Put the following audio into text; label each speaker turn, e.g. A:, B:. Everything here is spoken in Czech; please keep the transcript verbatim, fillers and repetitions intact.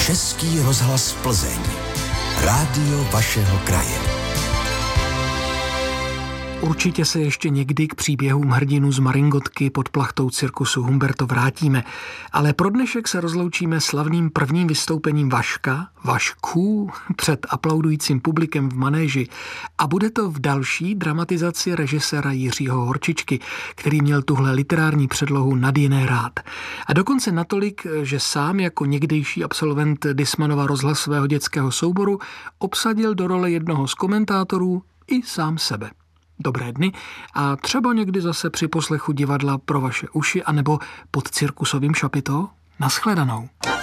A: Český rozhlas Plzeň. Rádio vašeho kraje.
B: Určitě se ještě někdy k příběhům hrdinů z Maringotky pod plachtou cirkusu Humberto vrátíme, ale pro dnešek se rozloučíme slavným prvním vystoupením Vaška, Vašků, před aplaudujícím publikem v manéži a bude to v další dramatizaci režiséra Jiřího Horčičky, který měl tuhle literární předlohu nad jiné rád. A dokonce natolik, že sám jako někdejší absolvent Dismanova rozhlasového dětského souboru obsadil do role jednoho z komentátorů i sám sebe. Dobré dny a třeba někdy zase při poslechu divadla pro vaše uši anebo pod cirkusovým šapito. Naschledanou.